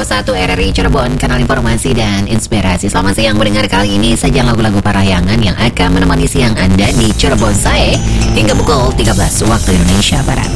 101 RRI Cirebon, kanal informasi dan inspirasi. Selamat siang mendengar, kali ini saja lagu-lagu parahyangan yang akan menemani siang Anda di Cirebon saya hingga pukul 13 waktu Indonesia Barat.